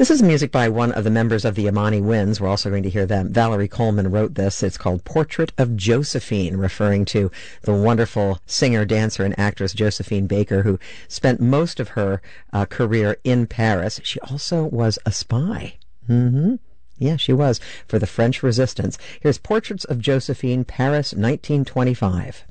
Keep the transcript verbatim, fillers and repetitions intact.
This is music by one of the members of the Amani Winds. We're also going to hear them. Valerie Coleman wrote this. It's called Portrait of Josephine, referring to the wonderful singer, dancer, and actress Josephine Baker, who spent most of her uh, career in Paris. She also was a spy. Mm-hmm. Yeah, she was, for the French Resistance. Here's Portraits of Josephine, Paris, nineteen twenty-five.